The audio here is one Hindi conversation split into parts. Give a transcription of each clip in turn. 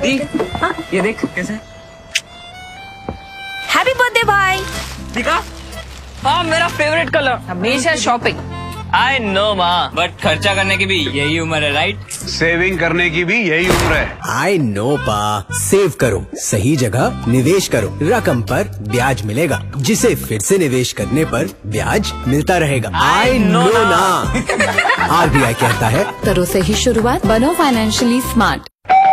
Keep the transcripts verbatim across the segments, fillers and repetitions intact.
दी, हाँ ये देख कैसे। हैप्पी बर्थडे भाई। दिखा, हाँ मेरा फेवरेट कलर। हमेशा शॉपिंग। आई नो माँ, बट खर्चा करने की भी यही उम्र है, राइट? सेविंग करने की भी यही उम्र है। आई नो पा, सेव करो, सही जगह निवेश करो, रकम पर ब्याज मिलेगा, जिसे फिर से निवेश करने पर ब्याज मिलता रहेगा। आई नो ना। आरबीआई कहता है, करो सही शुरुआत, बनो फाइनेंशियली स्मार्ट।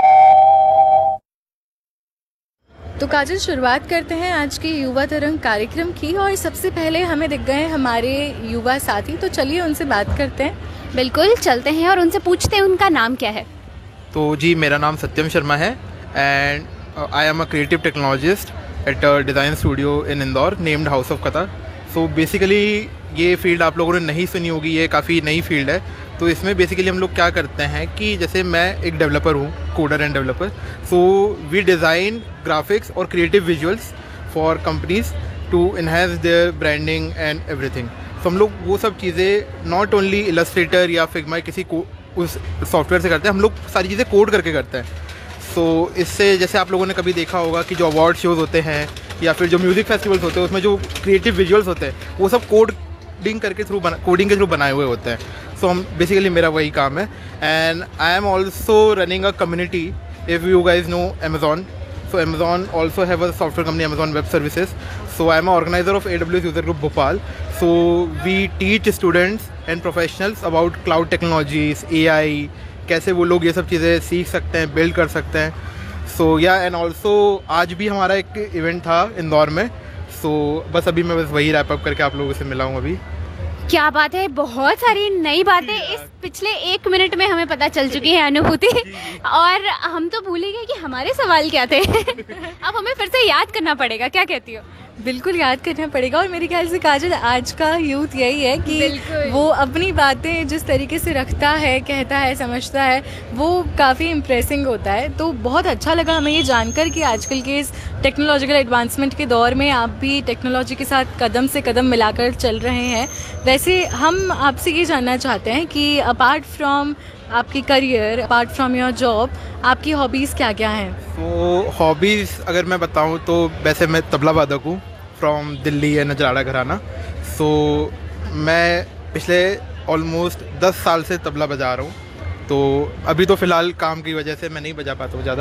तो काजल, शुरुआत करते हैं आज के युवा तरंग कार्यक्रम की। और सबसे पहले हमें दिख गए हमारे युवा साथी, तो चलिए उनसे बात करते हैं। बिल्कुल चलते हैं और उनसे पूछते हैं उनका नाम क्या है। तो जी, मेरा नाम सत्यम शर्मा है and I am a creative technologist at a design studio in Indore named house of कथा। सो बेसिकली ये फील्ड आप लोगों ने नहीं सुनी होगी, ये काफ़ी नई फील्ड है। तो इसमें बेसिकली हम लोग क्या करते हैं कि जैसे मैं एक डेवलपर हूँ, coder end developer. So we design graphics और creative visuals for companies to enhance there branding and everything. तो हम लोग वो सब चीज़ें नॉट ओनली इलस्ट्रेटर या फिग्मा किसी को उस सॉफ्टवेयर से करते हैं, हम लोग सारी चीज़ें कोड करके करते हैं। सो so, इससे जैसे आप लोगों ने कभी देखा होगा कि जो अवार्ड शोज़ होते हैं या फिर जो म्यूज़िक फेस्टिवल्स होते हैं, उसमें जो क्रिएटिव विजुअल्स होते हैं वो सब कोडिंग करके थ्रू बना कोडिंग के थ्रू बनाए हुए होते हैं। सो so, हम बेसिकली मेरा वही काम है। And I am also running a community, if you guys no Amazon. So Amazon also have a software company, Amazon web services. So I am organiser of A W S user group Bhopal. So we teach students and professionals about cloud technologies, ए आई, कैसे वो लोग ये सब चीज़ें सीख सकते हैं, बिल्ड कर सकते हैं। सो या एंड ऑल्सो आज भी हमारा एक इवेंट था इंदौर में। सो so, बस अभी मैं बस वही रैप अप करके आप लोगों से मिला हूँ अभी। क्या बात है, बहुत सारी नई बातें इस पिछले एक मिनट में हमें पता चल चुकी है अनुभूति। और हम तो भूल ही गए कि हमारे सवाल क्या थे। अब हमें फिर से याद करना पड़ेगा, क्या कहती हो? बिल्कुल याद करना पड़ेगा। और मेरे ख्याल से काजल, आज का यूथ यही है कि वो अपनी बातें जिस तरीके से रखता है, कहता है, समझता है, वो काफ़ी इम्प्रेसिंग होता है। तो बहुत अच्छा लगा हमें ये जानकर कि आजकल के इस टेक्नोलॉजिकल एडवांसमेंट के दौर में आप भी टेक्नोलॉजी के साथ कदम से कदम मिलाकर चल रहे हैं। वैसे हम आपसे ये जानना चाहते हैं कि अपार्ट फ्रॉम आपकी career, apart from your job, आपकी हॉबीज़ क्या क्या हैं? तो हॉबीज़ अगर मैं बताऊं तो वैसे मैं तबला वादक हूँ फ्रॉम दिल्ली या नजराड़ा घराना। सो so, मैं पिछले ऑलमोस्ट दस साल से तबला बजा रहा हूँ। तो अभी तो फ़िलहाल काम की वजह से मैं नहीं बजा पाता हूँ ज़्यादा,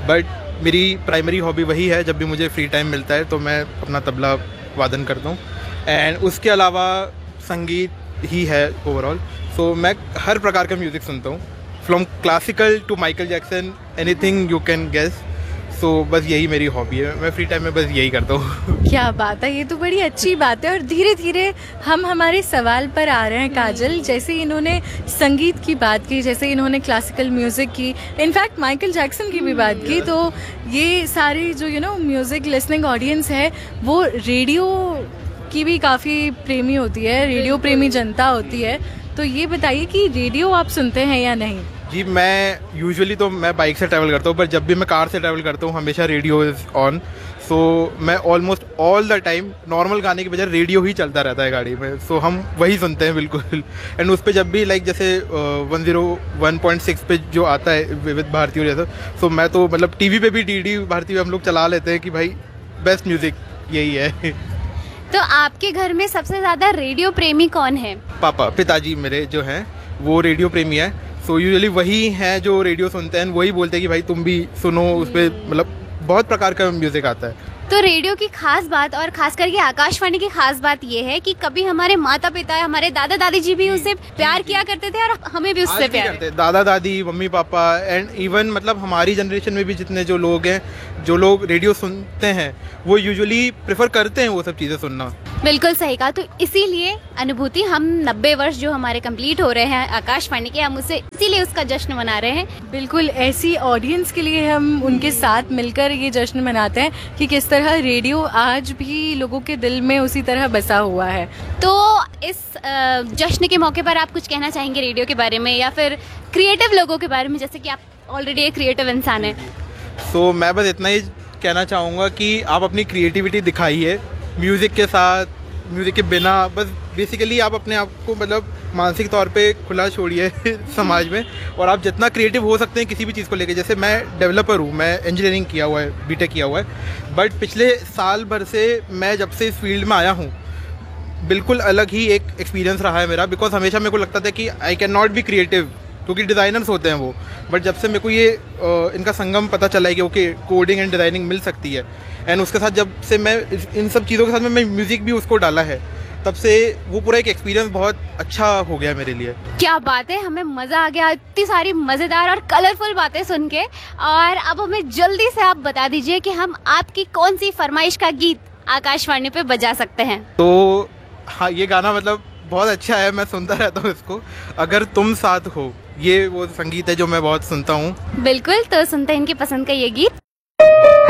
बट मेरी प्राइमरी हॉबी वही है। जब भी मुझे फ्री टाइम मिलता है तो मैं अपना तबला वादन करता हूँ। एंड उसके अलावा संगीत ही है ओवरऑल। सो so, मैं हर प्रकार का म्यूज़िक सुनता हूँ, from classical to Michael Jackson, anything you can guess. सो बस यही मेरी हॉबी है, मैं फ्री टाइम में बस यही करता हूँ। क्या बात है, ये तो बड़ी अच्छी बात है। और धीरे धीरे हम हमारे सवाल पर आ रहे हैं काजल। जैसे इन्होंने संगीत की बात की, जैसे इन्होंने क्लासिकल म्यूज़िक की, इनफैक्ट माइकल जैक्सन की भी बात की, तो ये सारी जो you know music listening audience है वो रेडियो की भी काफ़ी प्रेमी होती है, रेडियो प्रेमी जनता होती है। तो ये बताइए कि रेडियो आप सुनते हैं या नहीं? जी, मैं यूजुअली तो मैं बाइक से ट्रैवल करता हूँ, पर जब भी मैं कार से ट्रैवल करता हूँ हमेशा रेडियो इज़ ऑन। सो मैं almost all the time normal गाने की बजाय रेडियो ही चलता रहता है गाड़ी में। सो so, हम वही सुनते हैं बिल्कुल। एंड उस पर जब भी लाइक जैसे one zero one point six पे जो आता है विविध भारती और जैसा, सो so, मैं तो मतलब टीवी पे भी डी डी भारती पे हम लोग चला लेते हैं कि भाई बेस्ट म्यूज़िक यही है। तो आपके घर में सबसे ज़्यादा रेडियो प्रेमी कौन है? पापा, पिताजी मेरे जो हैं वो रेडियो प्रेमी है। सो यूजुअली वही हैं जो रेडियो सुनते हैं, वही बोलते हैं कि भाई तुम भी सुनो, उस पर मतलब बहुत प्रकार का म्यूज़िक आता है। तो रेडियो की खास बात और खास करके आकाशवाणी की खास बात ये है कि कभी हमारे माता पिता, हमारे दादा दादी जी भी उससे प्यार किया करते थे और हमें भी उससे प्यार करते। दादा दादी, मम्मी पापा एंड इवन मतलब हमारी जनरेशन में भी जितने जो लोग हैं, जो लोग रेडियो सुनते हैं, वो यूजुअली प्रेफर करते हैं वो सब चीज़ें सुनना। बिल्कुल सही कहा। तो इसीलिए अनुभूति, हम नब्बे वर्ष जो हमारे कंप्लीट हो रहे हैं आकाशवाणी के, हम उसे इसीलिए उसका जश्न मना रहे हैं। बिल्कुल ऐसी ऑडियंस के लिए हम उनके साथ मिलकर ये जश्न मनाते हैं कि किस तरह रेडियो आज भी लोगों के दिल में उसी तरह बसा हुआ है। तो इस जश्न के मौके पर आप कुछ कहना चाहेंगे रेडियो के बारे में या फिर क्रिएटिव लोगों के बारे में, जैसे कि आप ऑलरेडी एक क्रिएटिव इंसान हैं? सो मैं बस इतना ही कहना चाहूँगा कि आप अपनी क्रिएटिविटी दिखाइए म्यूज़िक के साथ, म्यूज़िक के बिना, बस बेसिकली आप अपने आप को मतलब मानसिक तौर पे खुला छोड़िए समाज में, और आप जितना क्रिएटिव हो सकते हैं किसी भी चीज़ को लेके। जैसे मैं डेवलपर हूँ, मैं इंजीनियरिंग किया हुआ है, बीटेक किया हुआ है, बट पिछले साल भर से मैं जब से इस फील्ड में आया हूँ बिल्कुल अलग ही एक एक्सपीरियंस रहा है मेरा। बिकॉज हमेशा मेरे को लगता था कि I can not be creative, क्योंकि डिज़ाइनर्स होते हैं वो, बट जब से मेरे को ये uh, इनका संगम पता चला है कि ओके कोडिंग एंड डिज़ाइनिंग मिल सकती है, एंड उसके साथ जब से मैं इन सब चीज़ों के साथ में मैं म्यूज़िक भी उसको डाला है, तब से वो पूरा एक एक्सपीरियंस बहुत अच्छा हो गया मेरे लिए। क्या बात है, हमें मज़ा आ गया इतनी सारी मज़ेदार और कलरफुल बातें सुन के। और अब हमें जल्दी से आप बता दीजिए कि हम आपकी कौन सी फरमाइश का गीत आकाशवाणी पे बजा सकते हैं। तो हाँ, ये गाना मतलब बहुत अच्छा है, मैं सुनता रहता हूँ इसको। अगर तुम साथ हो, ये वो संगीत है जो मैं बहुत सुनता हूँ। बिल्कुल, तो सुनते हैं इनकी पसंद का ये गीत।